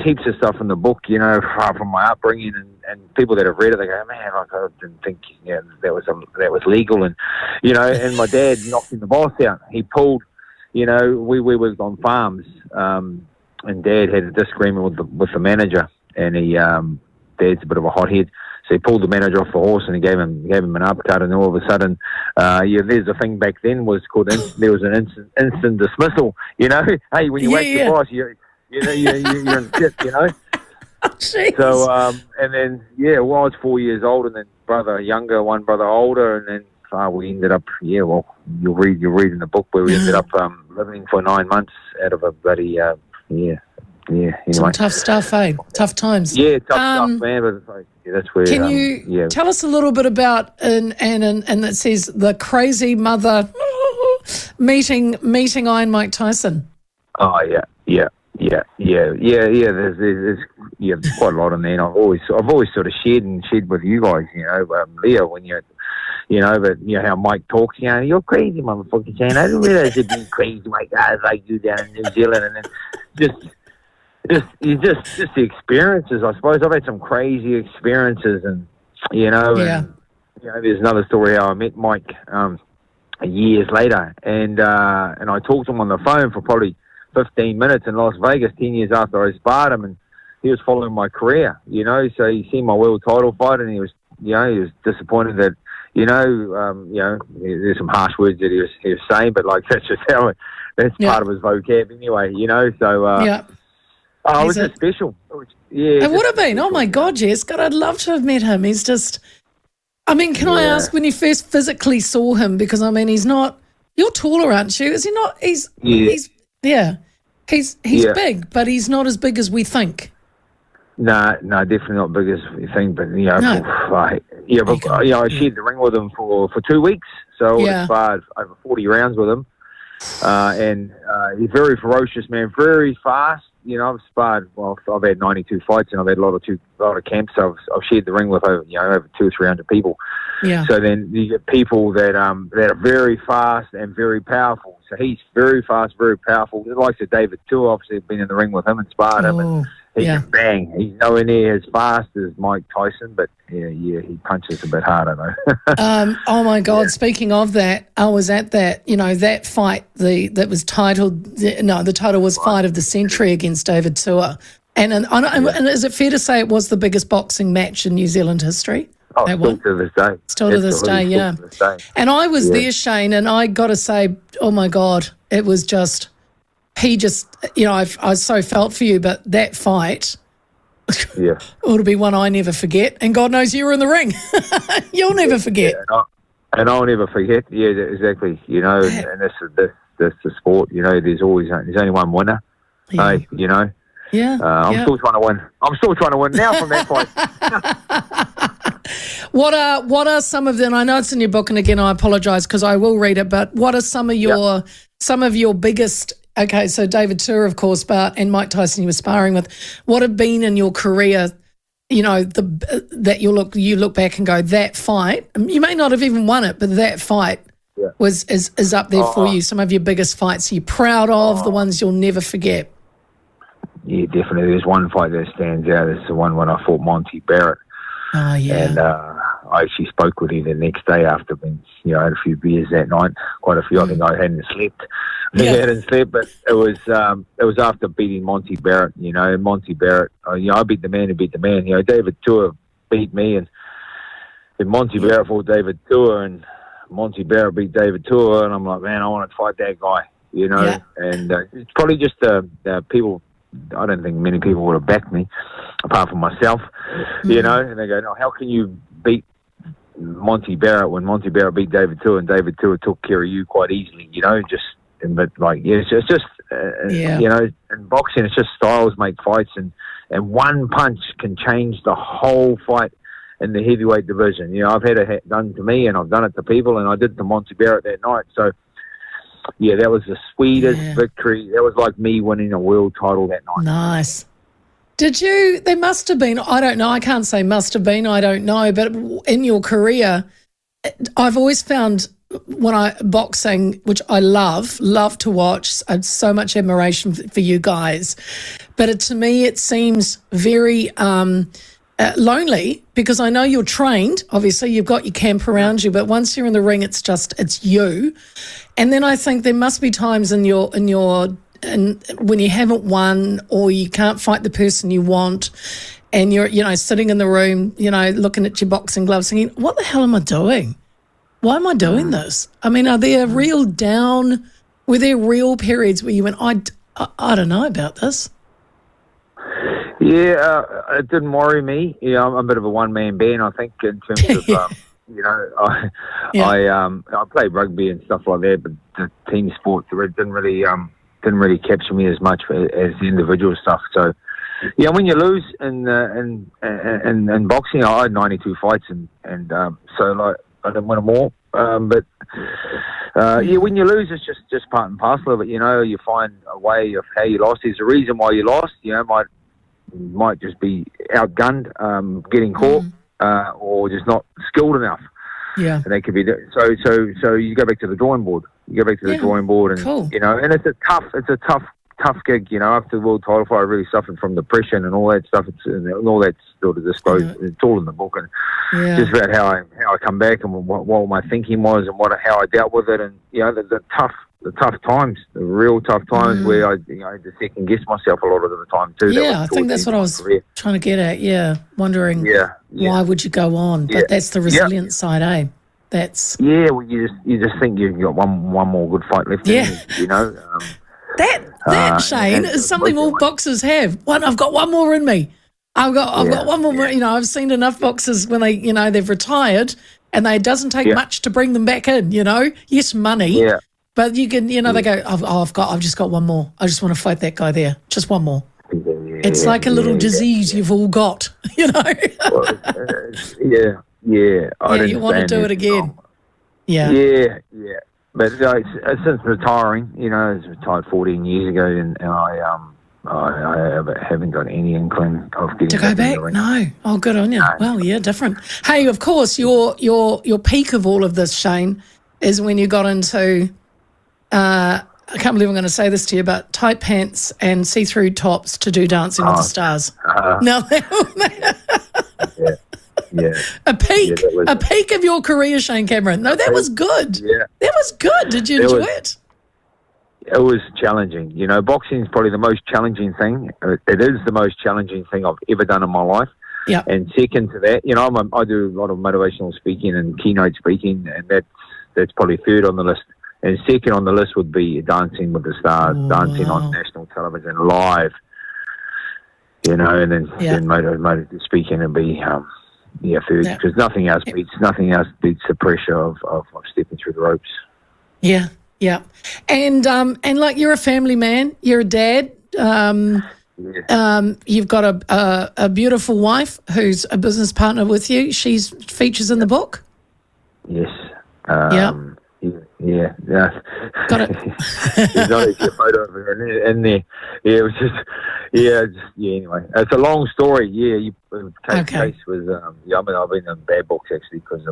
heaps of stuff in the book, you know, from my upbringing, and people that have read it, they go, man, like, I didn't think that was legal, and you know, and my dad knocked the boss out. He pulled, you know, we worked on farms, and Dad had a disagreement with the manager, and Dad's a bit of a hothead. So he pulled the manager off the horse and he gave him an uppercut, and all of a sudden, there's a thing back then was called there was an instant dismissal. You know, hey, when you whack your boss, you're in shit. You know. Jeez. So and then well, I was 4 years old, and then brother younger, one brother older, and then we ended up well, you'll read in the book where we ended up living for 9 months out of a bloody anyway. Some tough stuff, eh? Tough times. Yeah, tough stuff, man. But it's like, that's where. Can you tell us a little bit about and it says the crazy mother meeting Iron Mike Tyson? Oh yeah. There's quite a lot in there. And I've always sort of shared with you guys, you know, Leo, when you're. You know, but you know how Mike talks. You know, you're crazy, motherfucker. Saying, I didn't realize you'd be crazy, like guys like you down in New Zealand, and then just the experiences. I suppose I've had some crazy experiences, and you know, and, you know, there's another story how I met Mike years later, and I talked to him on the phone for probably 15 minutes in Las Vegas 10 years after I sparred him, and he was following my career. You know, so he seen my world title fight, and he was disappointed that. You know, there's some harsh words that he was saying, but like that's just how that's part of his vocab anyway. You know, so it was just special. It would have been. Oh my God, yes, God, I'd love to have met him. He's just. I mean, can I ask when you first physically saw him? Because I mean, he's not. You're taller, aren't you? Is he not? He's big, but he's not as big as we think. No, definitely not big as you think. But you know, I shared the ring with him for 2 weeks, so I sparred over 40 rounds with him, and he's very ferocious, man, very fast. You know, I've sparred. Well, I've had 92 fights, and I've had a lot of camps. So I've shared the ring with over 200 or 300 people. Yeah. So then you get people that are very fast and very powerful. So he's very fast, very powerful. The likes of David Tua, obviously, been in the ring with him and sparred him. And, he can bang. He's nowhere near as fast as Mike Tyson, but he punches a bit harder though. Oh my God! Speaking of that, I was at that. You know that fight. That was titled. The title was Fight of the Century against David Tua. And is it fair to say it was the biggest boxing match in New Zealand history? Oh, still to this day. Still to this day, yeah. And I was there, Shane, and I got to say, oh my God, it was just. He just, you know, I so felt for you, but that fight ought to be one I never forget. And God knows you were in the ring. You'll never forget. Yeah, and I'll never forget. Yeah, exactly. You know, and that's the sport. You know, there's only one winner. Yeah. Hey, you know. Yeah. I'm still trying to win. I'm still trying to win now from that fight. What are some of them? I know it's in your book, and again, I apologise because I will read it. But what are some of your biggest? Okay, so David Tua, of course, and Mike Tyson you were sparring with. What have been in your career, you know, that you look back and go, that fight, you may not have even won it, but that fight is up there for you. Some of your biggest fights you're proud of, the ones you'll never forget. Yeah, definitely. There's one fight that stands out. It's the one when I fought Monty Barrett. Oh, yeah. And I actually spoke with him the next day after being, you know, I had a few beers that night, quite a few. I think I hadn't slept. I hadn't slept, but it was after beating Monty Barrett. You know, Monty Barrett. I beat the man who beat the man. You know, David Tua beat me, and Monty Barrett fought David Tua, and Monty Barrett beat David Tua, and I'm like, man, I want to fight that guy. You know, and it's probably just people. I don't think many people would have backed me, apart from myself. You know, and they go, no, how can you beat Monty Barrett when Monty Barrett beat David Tua, and David Tua took care of you quite easily? You know, but like, it's just you know, in boxing, it's just styles make fights, and one punch can change the whole fight in the heavyweight division. You know, I've had it done to me, and I've done it to people, and I did it to Monty Barrett that night. So, yeah, that was the sweetest victory. That was like me winning a world title that night. Nice. There must have been, I don't know, I can't say must have been, I don't know, but in your career, I've always found boxing, which I love to watch. I have so much admiration for you guys, but to me it seems very lonely, because I know you're trained. Obviously, you've got your camp around you, but once you're in the ring, it's you. And then I think there must be times in when you haven't won, or you can't fight the person you want, and you're sitting in the room, looking at your boxing gloves, thinking, "What the hell am I doing? Why am I doing this?" I mean, were there real periods where you went, I don't know about this? Yeah, it didn't worry me. I'm a bit of a one-man band, I think, in terms of, I played rugby and stuff like that, but the team sports didn't really capture me as much as the individual stuff. So, yeah, when you lose in boxing, I had 92 fights, and so like I didn't win them all. But when you lose, it's just part and parcel of it. You find a way of how you lost. There's a reason why you lost. Might just be outgunned, getting caught, or just not skilled enough. Yeah, and that could be so. You go back to the drawing board. And cool. And it's a tough gig. After the world title fight, I really suffered from depression and all that stuff. And all that's sort of disclosed. It's all in the book, and just about how I come back and what my thinking was and how I dealt with it, and the tough times, the real tough times where I had to second guess myself a lot of the time too. Yeah, I think that's what I was trying to get at. Yeah, wondering why would you go on? But that's the resilient side, eh? Well, you just think you've got one more good fight left. Yeah, that Shane is something all boxers have. I've got one more in me. I've got one more. I've seen enough boxers when they've retired, and it doesn't take much to bring them back in. Yes, money. Yeah. But you can, they go, I've just got one more. I just want to fight that guy there. Just one more. It's like a little disease you've all got, Well, you want to do it again. Yeah. But since retiring, I was retired 14 years ago, and I haven't got any inkling of getting to go back. No. Oh, good on you. No. Well, yeah, different. Hey, of course, your peak of all of this, Shane, is when you got into. I can't believe I'm going to say this to you, but tight pants and see-through tops to do Dancing with the Stars. A peak of your career, Shane Cameron. No, that was good. Yeah, that was good. Did you enjoy it? It was challenging. Boxing is probably the most challenging thing. It is the most challenging thing I've ever done in my life. Yeah. And second to that, I do a lot of motivational speaking and keynote speaking, and that's probably third on the list. And second on the list would be Dancing with the Stars, dancing on national television live, and then motivated speaking and be third, because nothing else beats the pressure of stepping through the ropes. Yeah, yeah, and like, you're a family man, you're a dad. You've got a beautiful wife who's a business partner with you. She features in the book. Yes. Yeah. Got it. There's not actually a photo of her in there. Yeah, it was anyway. It's a long story. Yeah, Case was, I've been in bad books actually because